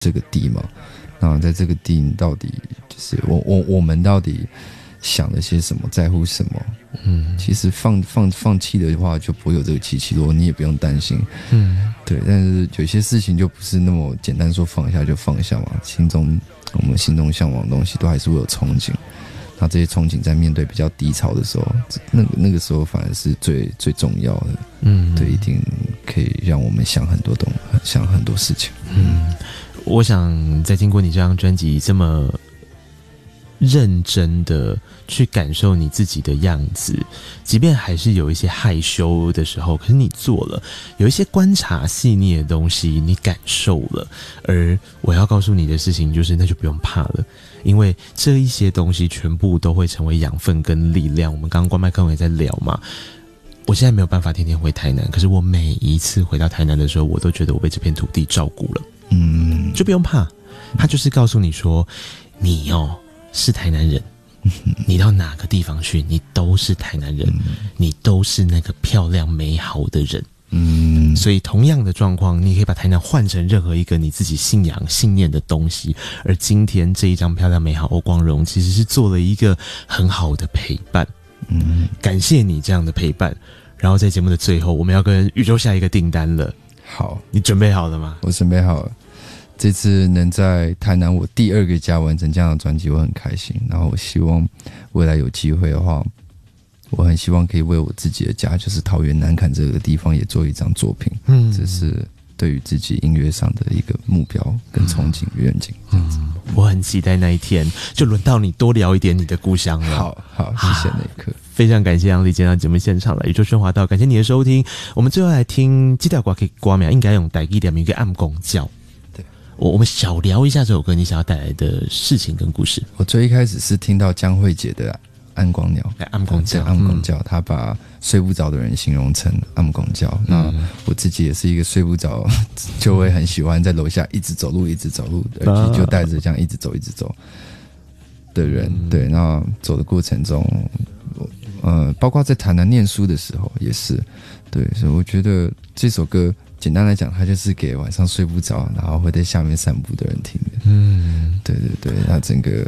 这个地嘛，那在这个地你到底就是我们到底想了些什么，在乎什么？其实放弃的话就不会有这个起起落，你也不用担心。对，但是有些事情就不是那么简单说放下就放下嘛，我们心中向往的东西都还是会有憧憬。那这些憧憬在面对比较低潮的时候，那个时候反而是最重要的。对，一定可以让我们想很多事情。 我想在经过你这张专辑这么认真的去感受你自己的样子，即便还是有一些害羞的时候，可是你做了，有一些观察细腻的东西你感受了，而我要告诉你的事情就是那就不用怕了，因为这一些东西全部都会成为养分跟力量。我们刚刚关麦克也在聊嘛，我现在没有办法天天回台南，可是我每一次回到台南的时候，我都觉得我被这片土地照顾了。就不用怕，他就是告诉你说，你是台南人，你到哪个地方去，你都是台南人，你都是那个漂亮美好的人。所以同样的状况，你可以把台南换成任何一个你自己信仰信念的东西，而今天这一张漂亮美好欧光荣其实是做了一个很好的陪伴。感谢你这样的陪伴。然后在节目的最后，我们要跟宇宙下一个订单了。 好， 你准备好了吗？ 我准备好了。这次能在台南我第2个家完成这样的专辑，我很开心。然后我希望未来有机会的话，我很希望可以为我自己的家，就是桃园南崁这个地方也做一张作品。这是对于自己音乐上的一个目标跟憧憬愿景。 我很期待那一天，就轮到你多聊一点你的故乡了。 好，谢谢那一刻。 非常感谢杨丽见到节目现场来，宇宙喧哗道，感谢你的收听。我们最后来听这条歌可以歌名应该用台语念一个暗公教。对，我们小聊一下这首歌你想要带来的事情跟故事。 我最一开始是听到江蕙姐的暗光鸟， 暗光教， 暗光教，他把睡不着的人形容成暗光教。那我自己也是一个睡不着就会很喜欢在楼下一直走路，耳机就带着这样一直走的人。对，那走的过程中，包括在台南念书的时候也是。对，所以我觉得这首歌简单来讲，它就是给晚上睡不着，然后会在下面散步的人听的。对，那整个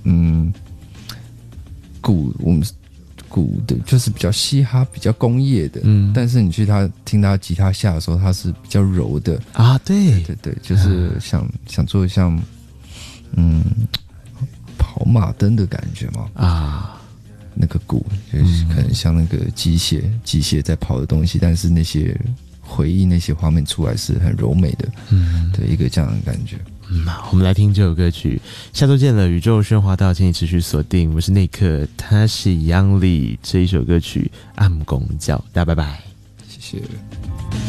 我们鼓的就是比较嘻哈、比较工业的，但是你去听他吉他下的时候，它是比较柔的啊。对，就是想做像跑马灯的感觉嘛啊。那个鼓就是可能像那个机械在跑的东西，但是那些回忆、那些画面出来是很柔美的。对，一个这样的感觉。 我们来听这首歌曲，下周见了。宇宙喧哗道，请你持续锁定。我是内克，他是央丽。这一首歌曲《暗公教》，大家拜拜， 谢谢。